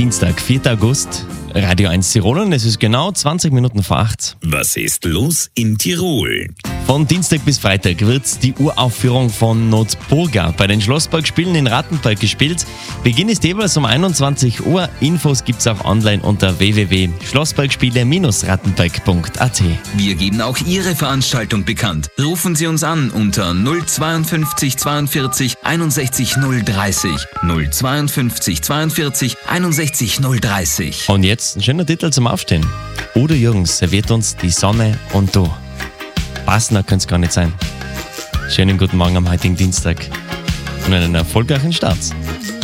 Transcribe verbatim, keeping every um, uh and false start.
Dienstag, vierter August, Radio eins Tirol und es ist genau zwanzig Minuten vor acht. Was ist los in Tirol? Von Dienstag bis Freitag wird die Uraufführung von Notburga bei den Schlossparkspielen in Rattenberg gespielt. Beginn ist jeweils um einundzwanzig Uhr. Infos gibt's auch online unter w w w punkt schlossparkspiele Bindestrich rattenberg punkt a t. Wir geben auch Ihre Veranstaltung bekannt. Rufen Sie uns an unter null zweiundfünfzig zweiundvierzig einundsechzig null dreißig. null zweiundfünfzig zweiundvierzig einundsechzig null dreißig. Und jetzt ein schöner Titel zum Aufstehen. Udo Jürgens serviert uns die Sonne und du. Passender könnte es gar nicht sein. Schönen guten Morgen am heutigen Dienstag und einen erfolgreichen Start.